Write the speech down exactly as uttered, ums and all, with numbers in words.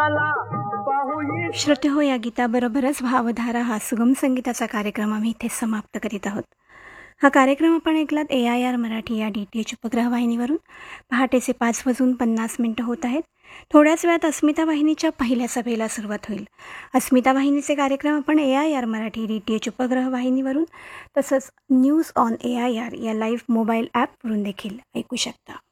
चला पाहूया. श्रोते हो, या गीताबरोबरच भावधारा हा सुगम संगीताचा कार्यक्रम आम्ही इथे समाप्त करीत आहोत. हा कार्यक्रम आपण ऐकलात ए आय आर मराठी या डी टी एच उपग्रह वाहिनीवरून. पहाटेचे पाच वाजून पन्नास मिनटं होत आहेत. थोड्याच वेळात अस्मिता वाहिनीच्या पहिल्या सभेला सुरुवात होईल. अस्मिता वाहिनीचे कार्यक्रम आपण ए I R Marathi D T H उपग्रह वाहिनीवरून तसंच news on A I R या लाईव्ह मोबाईल ॲपवरून देखील ऐकू शकता.